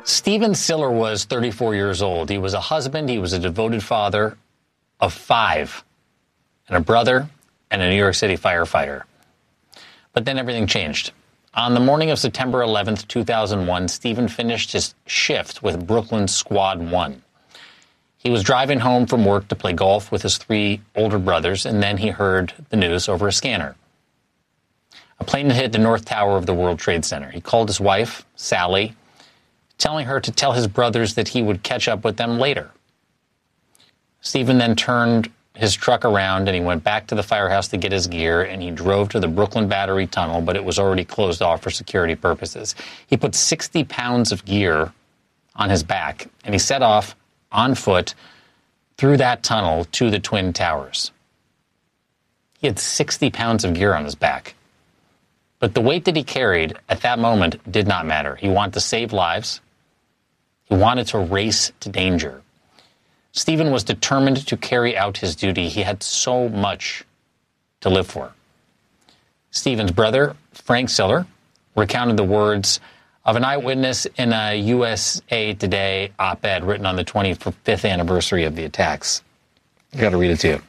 Stephen Siller was 34 years old. He was a husband. He was a devoted father of 5 and a brother and a New York City firefighter. But then everything changed. On the morning of September 11th, 2001, Stephen finished his shift with Brooklyn's Squad 1. He was driving home from work to play golf with his 3 older brothers, and then he heard the news over a scanner. A plane had hit the North Tower of the World Trade Center. He called his wife, Sally, telling her to tell his brothers that he would catch up with them later. Stephen then turned his truck around and he went back to the firehouse to get his gear, and he drove to the Brooklyn Battery Tunnel, but it was already closed off for security purposes. He put 60 pounds of gear on his back, and he set off on foot through that tunnel to the Twin Towers. He had 60 pounds of gear on his back. But the weight that he carried at that moment did not matter. He wanted to save lives. He wanted to race to danger. Stephen was determined to carry out his duty. He had so much to live for. Stephen's brother, Frank Siller, recounted the words of an eyewitness in a USA Today op-ed written on the 25th anniversary of the attacks. I got to read it to you.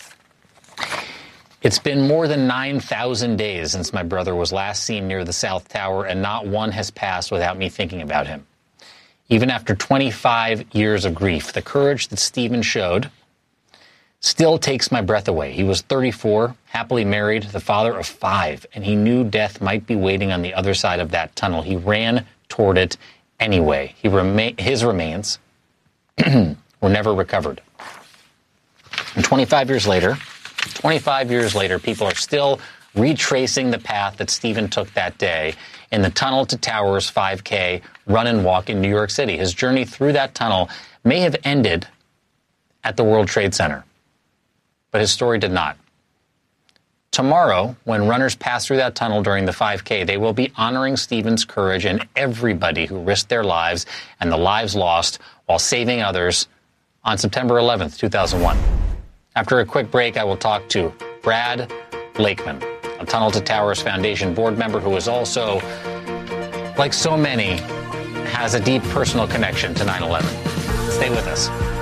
It's been more than 9,000 days since my brother was last seen near the South Tower, and not one has passed without me thinking about him. Even after 25 years of grief, the courage that Stephen showed still takes my breath away. He was 34, happily married, the father of 5, and he knew death might be waiting on the other side of that tunnel. He ran toward it anyway. His remains were never recovered. And 25 years later, people are still retracing the path that Stephen took that day in the Tunnel to Towers 5K run and walk in New York City. His journey through that tunnel may have ended at the World Trade Center, but his story did not. Tomorrow, when runners pass through that tunnel during the 5K, they will be honoring Stephen's courage and everybody who risked their lives and the lives lost while saving others on September 11th, 2001. After a quick break, I will talk to Brad Blakeman, a Tunnel to Towers Foundation board member who is also, like so many, has a deep personal connection to 9/11. Stay with us.